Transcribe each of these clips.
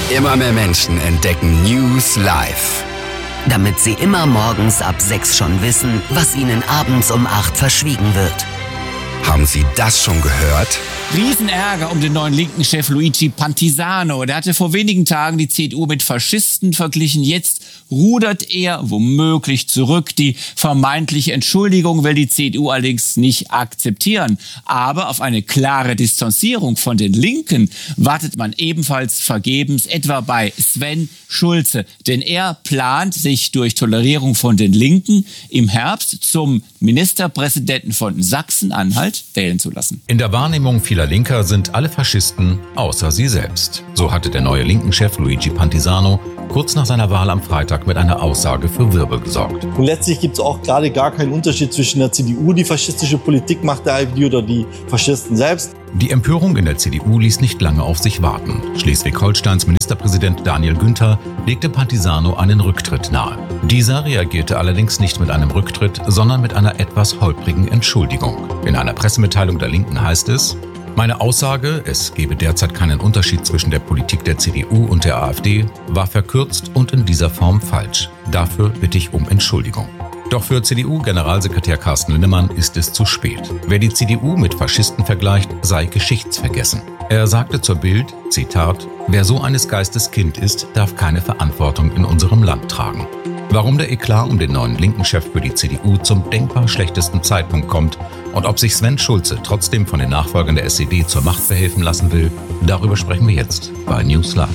Immer mehr Menschen entdecken News live. Damit sie immer morgens ab 6 schon wissen, was ihnen abends um 8 verschwiegen wird. Haben Sie das schon gehört? Riesenärger um den neuen linken Chef Luigi Pantisano. Der hatte vor wenigen Tagen die CDU mit Faschisten verglichen. Jetzt rudert er womöglich zurück. Die vermeintliche Entschuldigung will die CDU allerdings nicht akzeptieren. Aber auf eine klare Distanzierung von den Linken wartet man ebenfalls vergebens, etwa bei Sven Schulze. Denn er plant, sich durch Tolerierung von den Linken im Herbst zum Ministerpräsidenten von Sachsen-Anhalt wählen zu lassen. In der Wahrnehmung vieler Linker sind alle Faschisten außer sie selbst. So hatte der neue Linken-Chef Luigi Pantisano kurz nach seiner Wahl am Freitag mit einer Aussage für Wirbel gesorgt. Und letztlich gibt es auch gerade gar keinen Unterschied zwischen der CDU, die faschistische Politik macht, der AfD oder die Faschisten selbst. Die Empörung in der CDU ließ nicht lange auf sich warten. Schleswig-Holsteins Ministerpräsident Daniel Günther legte Pantisano einen Rücktritt nahe. Dieser reagierte allerdings nicht mit einem Rücktritt, sondern mit einer etwas holprigen Entschuldigung. In einer Pressemitteilung der Linken heißt es: Meine Aussage, es gebe derzeit keinen Unterschied zwischen der Politik der CDU und der AfD, war verkürzt und in dieser Form falsch. Dafür bitte ich um Entschuldigung. Doch für CDU-Generalsekretär Carsten Linnemann ist es zu spät. Wer die CDU mit Faschisten vergleicht, sei geschichtsvergessen. Er sagte zur Bild, Zitat, wer so eines Geistes Kind ist, darf keine Verantwortung in unserem Land tragen. Warum der Eklat um den neuen linken Chef für die CDU zum denkbar schlechtesten Zeitpunkt kommt und ob sich Sven Schulze trotzdem von den Nachfolgern der SED zur Macht verhelfen lassen will, darüber sprechen wir jetzt bei News Live.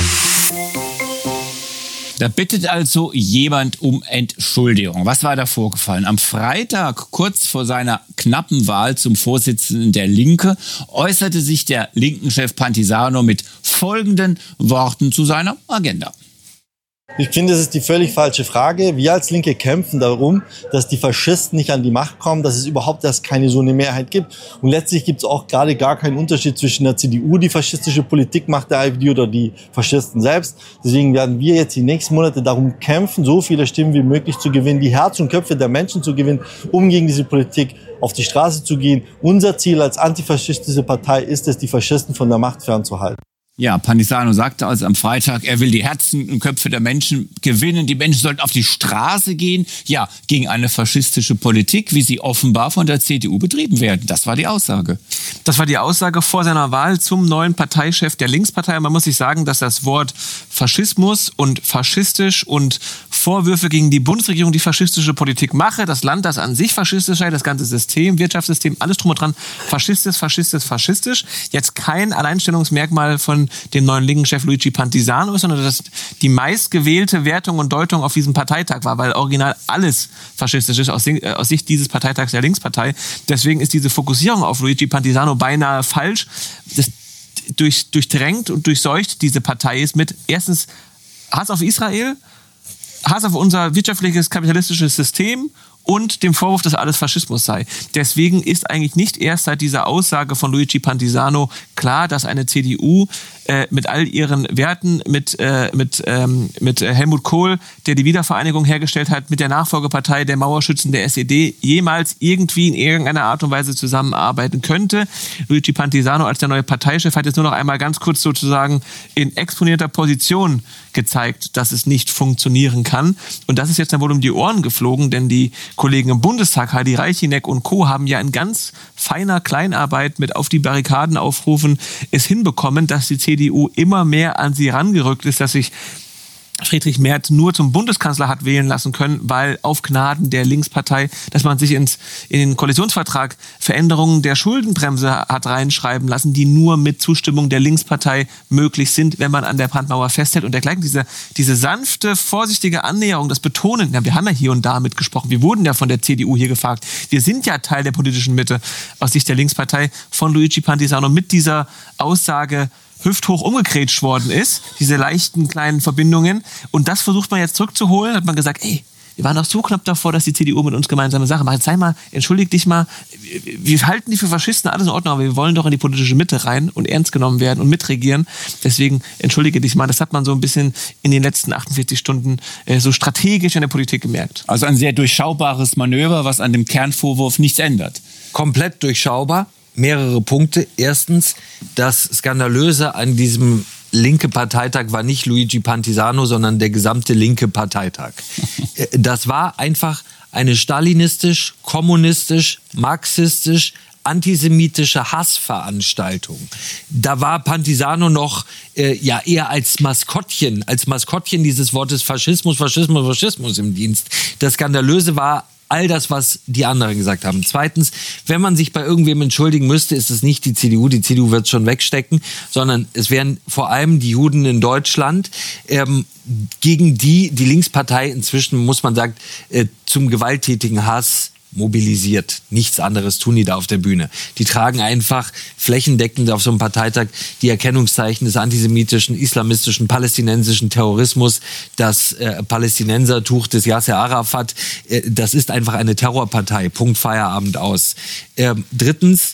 Da bittet also jemand um Entschuldigung. Was war da vorgefallen? Am Freitag, kurz vor seiner knappen Wahl zum Vorsitzenden der Linke, äußerte sich der Linken-Chef Pantisano mit folgenden Worten zu seiner Agenda. Ich finde, das ist die völlig falsche Frage. Wir als Linke kämpfen darum, dass die Faschisten nicht an die Macht kommen, dass es überhaupt erst keine so eine Mehrheit gibt. Und letztlich gibt es auch gerade gar keinen Unterschied zwischen der CDU, die faschistische Politik macht, der AfD oder die Faschisten selbst. Deswegen werden wir jetzt die nächsten Monate darum kämpfen, so viele Stimmen wie möglich zu gewinnen, die Herzen und Köpfe der Menschen zu gewinnen, um gegen diese Politik auf die Straße zu gehen. Unser Ziel als antifaschistische Partei ist es, die Faschisten von der Macht fernzuhalten. Ja, Pantisano sagte also am Freitag, er will die Herzen und Köpfe der Menschen gewinnen. Die Menschen sollten auf die Straße gehen, ja, gegen eine faschistische Politik, wie sie offenbar von der CDU betrieben werden. Das war die Aussage. Das war die Aussage vor seiner Wahl zum neuen Parteichef der Linkspartei. Man muss sich sagen, dass das Wort Faschismus und faschistisch und Vorwürfe gegen die Bundesregierung, die faschistische Politik mache, das Land, das an sich faschistisch sei, das ganze System, Wirtschaftssystem, alles drum und dran, faschistisch. Jetzt kein Alleinstellungsmerkmal von dem neuen linken Chef Luigi Pantisano ist, sondern dass die meistgewählte Wertung und Deutung auf diesem Parteitag war, weil original alles faschistisch ist aus Sicht dieses Parteitags der Linkspartei. Deswegen ist diese Fokussierung auf Luigi Pantisano beinahe falsch. Das durchdrängt und durchseucht diese Partei ist mit erstens Hass auf Israel, Hass auf unser wirtschaftliches, kapitalistisches System und dem Vorwurf, dass alles Faschismus sei. Deswegen ist eigentlich nicht erst seit dieser Aussage von Luigi Pantisano klar, dass eine CDU mit all ihren Werten, mit Helmut Kohl, der die Wiedervereinigung hergestellt hat, mit der Nachfolgepartei der Mauerschützen der SED, jemals irgendwie in irgendeiner Art und Weise zusammenarbeiten könnte. Luigi Pantisano als der neue Parteichef hat jetzt nur noch einmal ganz kurz sozusagen in exponierter Position gezeigt, dass es nicht funktionieren kann. Und das ist jetzt dann wohl um die Ohren geflogen, denn die Kollegen im Bundestag, Heidi Reichinek und Co., haben ja in ganz feiner Kleinarbeit mit auf die Barrikaden aufrufen es hinbekommen, dass die CDU immer mehr an sie rangerückt ist, dass sich Friedrich Merz nur zum Bundeskanzler hat wählen lassen können, weil auf Gnaden der Linkspartei, dass man sich in den Koalitionsvertrag Veränderungen der Schuldenbremse hat reinschreiben lassen, die nur mit Zustimmung der Linkspartei möglich sind, wenn man an der Brandmauer festhält und dergleichen. Diese sanfte, vorsichtige Annäherung, das Betonen, ja, wir haben ja hier und da mitgesprochen, wir wurden ja von der CDU hier gefragt, wir sind ja Teil der politischen Mitte aus Sicht der Linkspartei von Luigi Pantisano mit dieser Aussage hüfthoch umgekrätscht worden ist, diese leichten kleinen Verbindungen. Und das versucht man jetzt zurückzuholen. Hat man gesagt, ey, wir waren doch so knapp davor, dass die CDU mit uns gemeinsame Sache macht. Sei mal, entschuldig dich mal, wir halten die für Faschisten, alles in Ordnung, aber wir wollen doch in die politische Mitte rein und ernst genommen werden und mitregieren. Deswegen entschuldige dich mal. Das hat man so ein bisschen in den letzten 48 Stunden so strategisch in der Politik gemerkt. Also ein sehr durchschaubares Manöver, was an dem Kernvorwurf nichts ändert. Komplett durchschaubar. Mehrere Punkte. Erstens, das Skandalöse an diesem linke Parteitag war nicht Luigi Pantisano, sondern der gesamte linke Parteitag. Das war einfach eine stalinistisch, kommunistisch, marxistisch, antisemitische Hassveranstaltung. Da war Pantisano noch eher als Maskottchen dieses Wortes Faschismus im Dienst. Das Skandalöse war all das, was die anderen gesagt haben. Zweitens, wenn man sich bei irgendwem entschuldigen müsste, ist es nicht die CDU. Die CDU wird es schon wegstecken, sondern es wären vor allem die Juden in Deutschland, gegen die Linkspartei inzwischen, muss man sagen, zum gewalttätigen Hass mobilisiert. Nichts anderes tun die da auf der Bühne. Die tragen einfach flächendeckend auf so einem Parteitag die Erkennungszeichen des antisemitischen, islamistischen, palästinensischen Terrorismus, das Palästinensertuch des Yasser Arafat. Das ist einfach eine Terrorpartei. Punkt, Feierabend, aus. Drittens,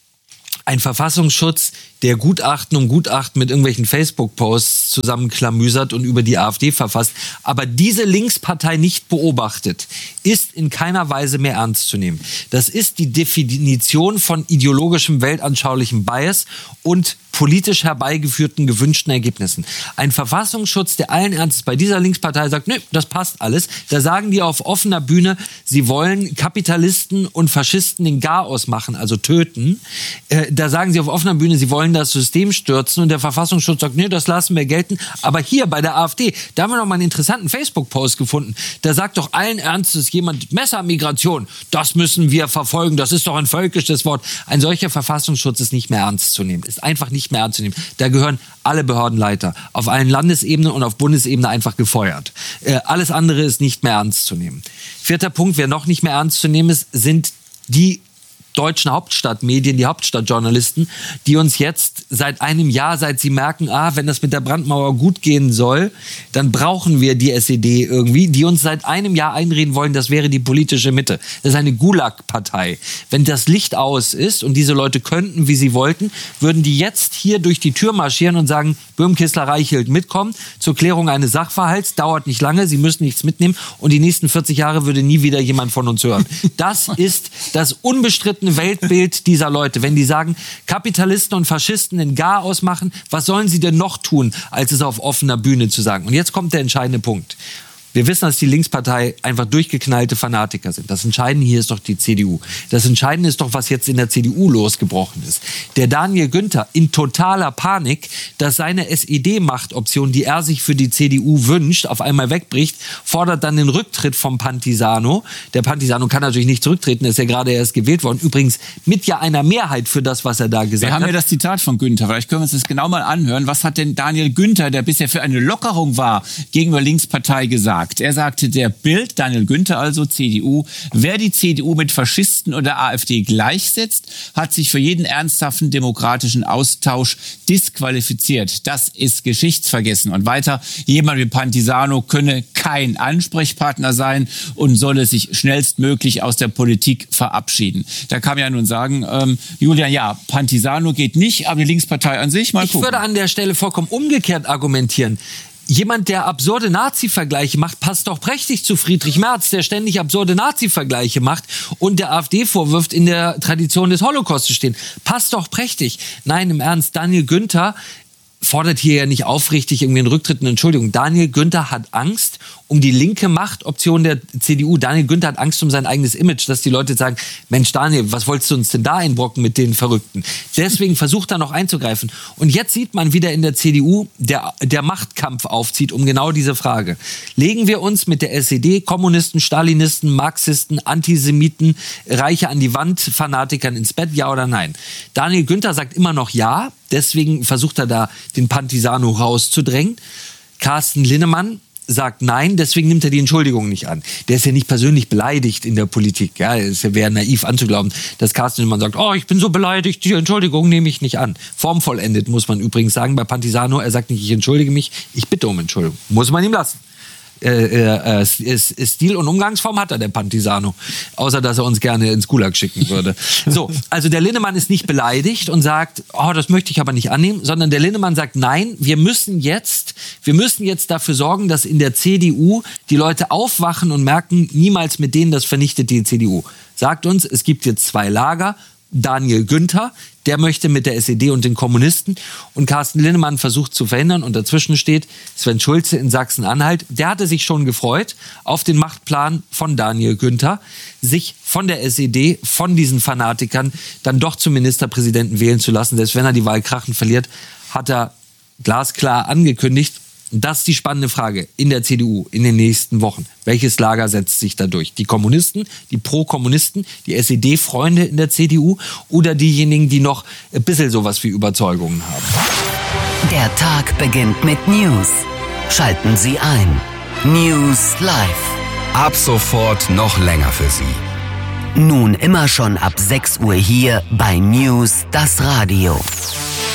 ein Verfassungsschutz, der Gutachten um Gutachten mit irgendwelchen Facebook-Posts zusammenklamüsert und über die AfD verfasst, aber diese Linkspartei nicht beobachtet, ist in keiner Weise mehr ernst zu nehmen. Das ist die Definition von ideologischem, weltanschaulichem Bias und politisch herbeigeführten, gewünschten Ergebnissen. Ein Verfassungsschutz, der allen Ernstes bei dieser Linkspartei sagt, nö, das passt alles. Da sagen die auf offener Bühne, sie wollen Kapitalisten und Faschisten den Garaus machen, also töten. Da sagen sie auf offener Bühne, sie wollen das System stürzen und der Verfassungsschutz sagt, nö, das lassen wir gelten. Aber hier bei der AfD, da haben wir noch mal einen interessanten Facebook-Post gefunden. Da sagt doch allen Ernstes jemand, Messermigration, das müssen wir verfolgen, das ist doch ein völkisches Wort. Ein solcher Verfassungsschutz ist nicht mehr ernst zu nehmen, ist einfach nicht mehr ernst zu nehmen. Da gehören alle Behördenleiter auf allen Landesebenen und auf Bundesebene einfach gefeuert. Alles andere ist nicht mehr ernst zu nehmen. Vierter Punkt, wer noch nicht mehr ernst zu nehmen ist, sind die deutschen Hauptstadtmedien, die Hauptstadtjournalisten, die uns jetzt seit einem Jahr, seit sie merken, wenn das mit der Brandmauer gut gehen soll, dann brauchen wir die SED irgendwie, die uns seit einem Jahr einreden wollen, das wäre die politische Mitte. Das ist eine Gulag-Partei. Wenn das Licht aus ist und diese Leute könnten, wie sie wollten, würden die jetzt hier durch die Tür marschieren und sagen, Böhm, Kissler, Reichelt, mitkommen zur Klärung eines Sachverhalts, dauert nicht lange, sie müssen nichts mitnehmen und die nächsten 40 Jahre würde nie wieder jemand von uns hören. Das ist das unbestrittene Weltbild dieser Leute. Wenn die sagen, Kapitalisten und Faschisten den Garaus machen, was sollen sie denn noch tun, als es auf offener Bühne zu sagen? Und jetzt kommt der entscheidende Punkt. Wir wissen, dass die Linkspartei einfach durchgeknallte Fanatiker sind. Das Entscheidende hier ist doch die CDU. Das Entscheidende ist doch, was jetzt in der CDU losgebrochen ist. Der Daniel Günther in totaler Panik, dass seine SED-Machtoption, die er sich für die CDU wünscht, auf einmal wegbricht, fordert dann den Rücktritt vom Pantisano. Der Pantisano kann natürlich nicht zurücktreten, ist ja gerade erst gewählt worden. Übrigens mit ja einer Mehrheit für das, was er da gesagt hat. Wir haben ja das Zitat von Günther. Vielleicht können wir uns das genau mal anhören. Was hat denn Daniel Günther, der bisher für eine Lockerung war, gegenüber Linkspartei gesagt? Er sagte, der Bild, Daniel Günther also, CDU, wer die CDU mit Faschisten oder AfD gleichsetzt, hat sich für jeden ernsthaften demokratischen Austausch disqualifiziert. Das ist geschichtsvergessen. Und weiter, jemand wie Pantisano könne kein Ansprechpartner sein und solle sich schnellstmöglich aus der Politik verabschieden. Da kann man ja nun sagen, Julian, ja, Pantisano geht nicht, aber die Linkspartei an sich, mal gucken. Ich würde an der Stelle vollkommen umgekehrt argumentieren. Jemand, der absurde Nazi-Vergleiche macht, passt doch prächtig zu Friedrich Merz, der ständig absurde Nazi-Vergleiche macht und der AfD vorwirft, in der Tradition des Holocaust zu stehen. Passt doch prächtig. Nein, im Ernst, Daniel Günther fordert hier ja nicht aufrichtig irgendwie einen Rücktritt und Entschuldigung. Daniel Günther hat Angst um die linke Machtoption der CDU. Daniel Günther hat Angst um sein eigenes Image, dass die Leute sagen, Mensch Daniel, was wolltest du uns denn da einbrocken mit den Verrückten? Deswegen versucht er noch einzugreifen. Und jetzt sieht man wieder in der CDU, der Machtkampf aufzieht um genau diese Frage. Legen wir uns mit der SED, Kommunisten, Stalinisten, Marxisten, Antisemiten, Reiche an die Wand, Fanatikern ins Bett, ja oder nein? Daniel Günther sagt immer noch ja. Deswegen versucht er da, den Pantisano rauszudrängen. Carsten Linnemann sagt nein, deswegen nimmt er die Entschuldigung nicht an. Der ist ja nicht persönlich beleidigt in der Politik. Ja, es wäre naiv anzuglauben, dass Carsten Linnemann sagt, ich bin so beleidigt, die Entschuldigung nehme ich nicht an. Formvollendet, muss man übrigens sagen, bei Pantisano. Er sagt nicht, ich entschuldige mich, ich bitte um Entschuldigung. Muss man ihm lassen. Stil und Umgangsform hat er, der Pantisano. Außer, dass er uns gerne ins Gulag schicken würde. So, also der Linnemann ist nicht beleidigt und sagt, das möchte ich aber nicht annehmen, sondern der Linnemann sagt, nein, wir müssen jetzt dafür sorgen, dass in der CDU die Leute aufwachen und merken, niemals mit denen, das vernichtet die CDU. Sagt uns, es gibt jetzt zwei Lager, Daniel Günther. Der möchte mit der SED und den Kommunisten. Und Carsten Linnemann versucht zu verhindern. Und dazwischen steht Sven Schulze in Sachsen-Anhalt. Der hatte sich schon gefreut auf den Machtplan von Daniel Günther, sich von der SED, von diesen Fanatikern, dann doch zum Ministerpräsidenten wählen zu lassen. Selbst wenn er die Wahl krachend verliert, hat er glasklar angekündigt. Das ist die spannende Frage in der CDU in den nächsten Wochen. Welches Lager setzt sich da durch? Die Kommunisten, die Pro-Kommunisten, die SED-Freunde in der CDU oder diejenigen, die noch ein bisschen sowas wie Überzeugungen haben? Der Tag beginnt mit News. Schalten Sie ein. News Live. Ab sofort noch länger für Sie. Nun immer schon ab 6 Uhr hier bei News, das Radio.